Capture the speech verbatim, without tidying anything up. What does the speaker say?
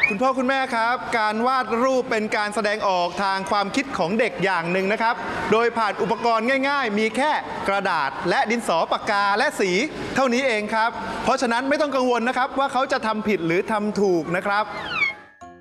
คุณพ่อคุณแม่ครับการวาดรูปเป็นการแสดงออกทางความคิดของเด็กอย่างหนึ่งนะครับโดยผ่านอุปกรณ์ง่ายๆมีแค่กระดาษและดินสอปากกาและสีเท่านี้เองครับเพราะฉะนั้นไม่ต้องกังวลนะครับว่าเขาจะทำผิดหรือทำถูกนะครับ